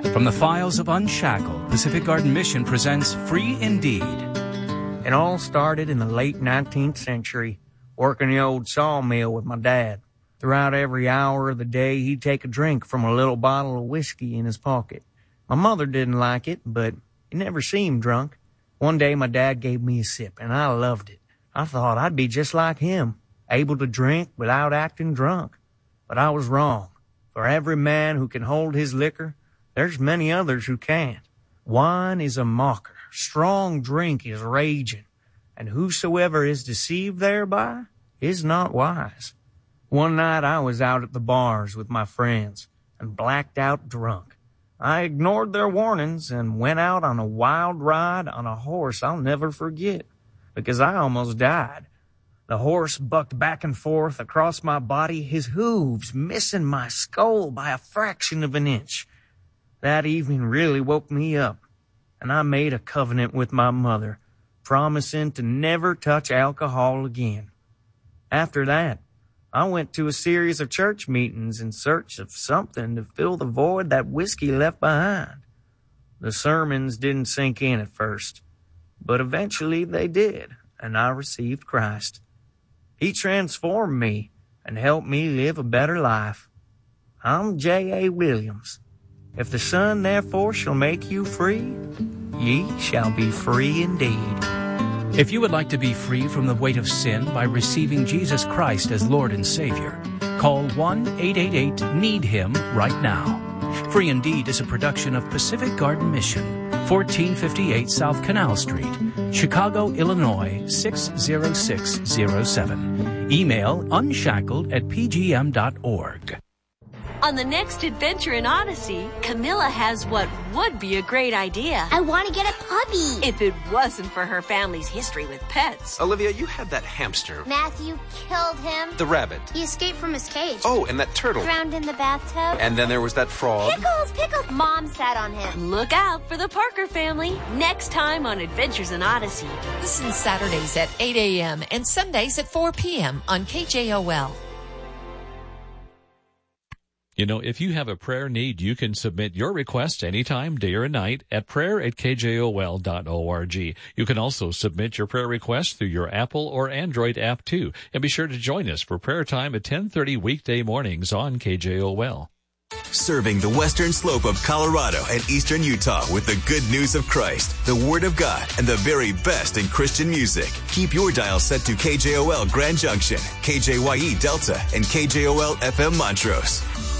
From the files of Unshackled, Pacific Garden Mission presents Free Indeed. It all started in the late 19th century, working the old sawmill with my dad. Throughout every hour of the day, he'd take a drink from a little bottle of whiskey in his pocket. My mother didn't like it, but he never seemed drunk. One day, my dad gave me a sip, and I loved it. I thought I'd be just like him, able to drink without acting drunk. But I was wrong. For every man who can hold his liquor, there's many others who can't. Wine is a mocker, strong drink is raging, and whosoever is deceived thereby is not wise. One night I was out at the bars with my friends and blacked out drunk. I ignored their warnings and went out on a wild ride on a horse I'll never forget, because I almost died. The horse bucked back and forth across my body, his hooves missing my skull by a fraction of an inch. That evening really woke me up, and I made a covenant with my mother, promising to never touch alcohol again. After that, I went to a series of church meetings in search of something to fill the void that whiskey left behind. The sermons didn't sink in at first, but eventually they did, and I received Christ. He transformed me and helped me live a better life. I'm J.A. Williams. If the Son therefore shall make you free, ye shall be free indeed. If you would like to be free from the weight of sin by receiving Jesus Christ as Lord and Savior, call 1-888-NEED-HIM right now. Free Indeed is a production of Pacific Garden Mission, 1458 South Canal Street, Chicago, Illinois, 60607. Email unshackled@pgm.org. On the next adventure in Odyssey, Camilla has what would be a great idea. I want to get a puppy. If it wasn't for her family's history with pets. Olivia, you had that hamster. Matthew killed him. The rabbit. He escaped from his cage. Oh, and that turtle. Drowned in the bathtub. And then there was that frog. Pickles. Mom sat on him. Look out for the Parker family next time on Adventures in Odyssey. Listen Saturdays at 8 a.m. and Sundays at 4 p.m. on KJOL. You know, if you have a prayer need, you can submit your request anytime, day or night, at prayer@kjol.org. You can also submit your prayer request through your Apple or Android app, too. And be sure to join us for prayer time at 10:30 weekday mornings on KJOL. Serving the western slope of Colorado and eastern Utah with the good news of Christ, the Word of God, and the very best in Christian music. Keep your dial set to KJOL Grand Junction, KJYE Delta, and KJOL FM Montrose.